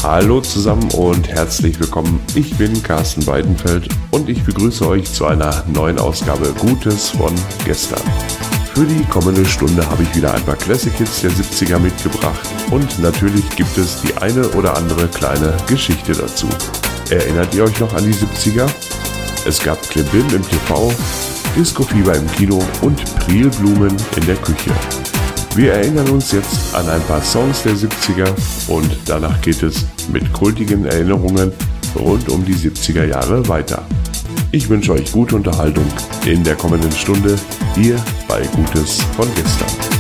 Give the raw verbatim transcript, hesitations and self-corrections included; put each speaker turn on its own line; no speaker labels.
Hallo zusammen und herzlich willkommen. Ich bin Carsten Weidenfeld und ich begrüße euch zu einer neuen Ausgabe Gutes von gestern. Für die kommende Stunde habe ich wieder ein paar Classic Hits der siebziger mitgebracht und natürlich gibt es die eine oder andere kleine Geschichte dazu. Erinnert ihr euch noch an die siebziger? Es gab Klimbim im T V, Disco-Fieber im Kino und Prilblumen in der Küche. Wir erinnern uns jetzt an ein paar Songs der siebziger und danach geht es mit kultigen Erinnerungen rund um die siebziger Jahre weiter. Ich wünsche euch gute Unterhaltung in der kommenden Stunde hier bei Gutes von gestern.